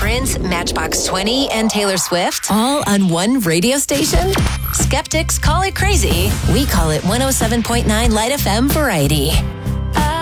Prince, Matchbox 20, and Taylor Swift all on one radio station? Skeptics call it crazy. We call it 107.9 Light FM Variety.